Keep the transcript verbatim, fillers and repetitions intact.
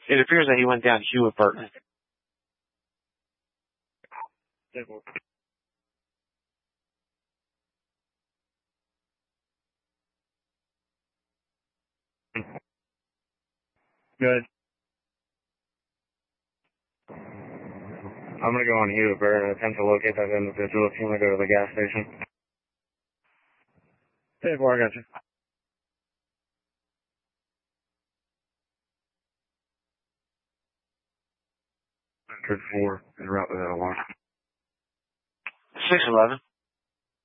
It appears that he went down Hewitt Burton. Good. I'm gonna go on Hewitt Burton and attempt to locate that individual if you wanna go to the gas station. Hey, boy, I got you. Entered four, en route to that alarm. six eleven.